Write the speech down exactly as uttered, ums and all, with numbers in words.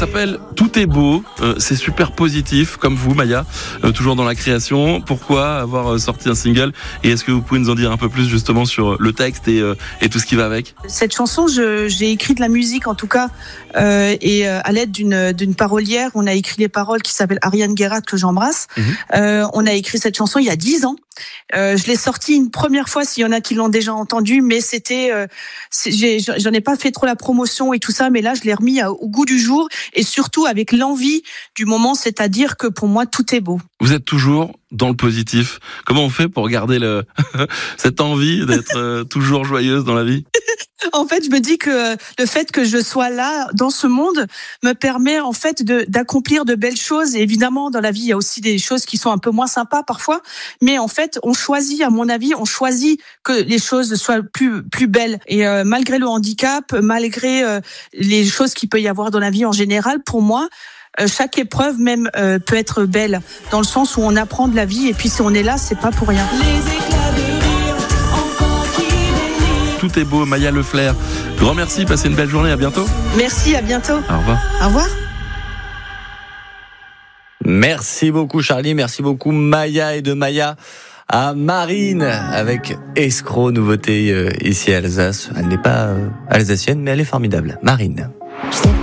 s'appelle Tout est beau. Euh, c'est super positif, comme vous, Maya, euh, toujours dans la création. Pourquoi avoir sorti un single? Et est-ce que vous pouvez nous en dire un peu plus justement sur le texte et, euh, et tout ce qui va avec? Cette chanson, je, j'ai écrit de la musique en tout cas, euh, et euh, à l'aide d'une, d'une parolière, on a écrit les paroles qui s'appelle Ariane Guérat, que j'embrasse. Mmh. Euh, on a écrit cette chanson il y a dix ans. Euh, je l'ai sortie une première fois, s'il y en a qui l'ont déjà entendue, mais c'était, euh, c'est, j'ai, j'en ai pas fait trop la promotion et tout ça, mais là je l'ai remis à, au goût du jour et surtout avec l'envie du moment, c'est-à-dire que pour moi tout est beau. Vous êtes toujours dans le positif. Comment on fait pour garder le cette envie d'être euh, toujours joyeuse dans la vie? En fait, je me dis que le fait que je sois là dans ce monde me permet en fait de d'accomplir de belles choses. Et évidemment, dans la vie, il y a aussi des choses qui sont un peu moins sympas parfois. Mais en fait, on choisit, à mon avis, on choisit que les choses soient plus plus belles. Et euh, malgré le handicap, malgré euh, les choses qu'il peut y avoir dans la vie en général, pour moi, euh, chaque épreuve même euh, peut être belle dans le sens où on apprend de la vie. Et puis si on est là, c'est pas pour rien. Les éclats de rire. Tout est beau, Maya Leflair. Grand merci, passez une belle journée, à bientôt. Merci, à bientôt. Au revoir. Au revoir. Merci beaucoup Charlie, merci beaucoup Maya, et de Maya à Marine avec Escroc, nouveauté euh, ici à Alsace. Elle n'est pas euh, alsacienne mais elle est formidable. Marine.